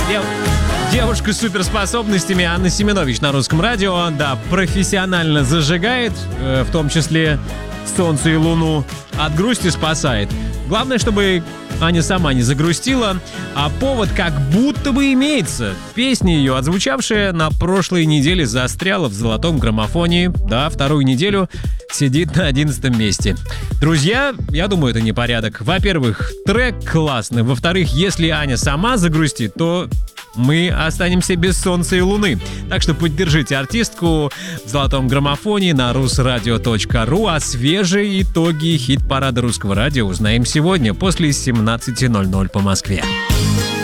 Девушка с суперспособностями Анна Семенович на Русском радио, да, профессионально зажигает, в том числе солнце и луну, от грусти спасает. Главное, чтобы Аня сама не загрустила, а повод как будто бы имеется. Песня ее, отзвучавшая на прошлой неделе, застряла в золотом граммофоне. Да, вторую неделю сидит на 11 месте. Друзья, я думаю, это не порядок. Во-первых, трек классный. Во-вторых, если Аня сама загрустит, то мы останемся без солнца и луны. Так что поддержите артистку в золотом граммофоне на rusradio.ru. А свежие итоги хит-парада Русского радио узнаем сегодня после 17:00 по Москве.